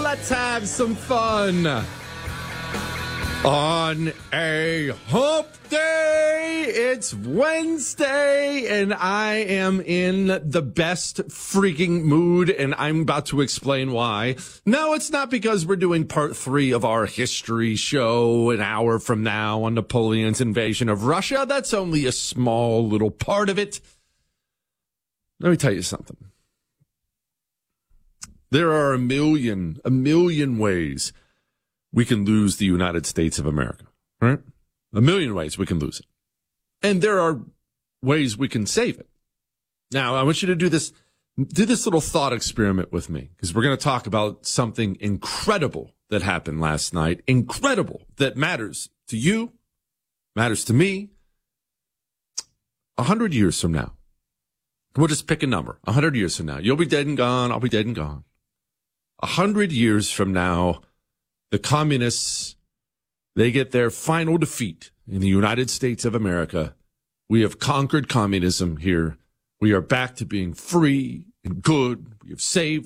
let's have some fun. On a hump day, it's Wednesday, and I am in the best freaking mood, and I'm about to explain why. No, it's not because we're doing part 3 of our history show an hour from now on Napoleon's invasion of Russia. That's only a small little part of it. Let me tell you something. There are a million ways we can lose the United States of America, right? A million ways we can lose it. And there are ways we can save it. Now, I want you to do this little thought experiment with me, because we're going to talk about something incredible that happened last night. Incredible, that matters to you, matters to me. 100 years from now, we'll just pick a number. 100 years from now, you'll be dead and gone, I'll be dead and gone. 100 years from now, the communists, they get their final defeat in the United States of America. We have conquered communism here. We are back to being free and good. We have saved